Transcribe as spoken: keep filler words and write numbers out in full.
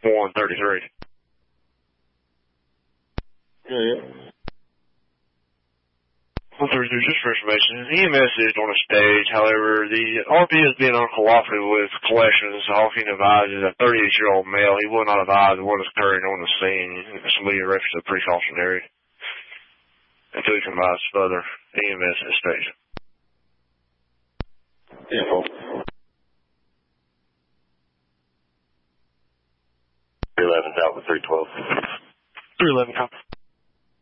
one thirty-three. Yeah, yeah. one thirty-three, just for information. The E M S is on a stage. However, the R P is being uncooperative with collections. Hawking advises a thirty-eight-year-old male. He will not advise what is occurring on the scene. This will be a reference to precautionary until he provides further E M S inspection. Yeah, cool. three eleven, Delta three twelve. three eleven, copy.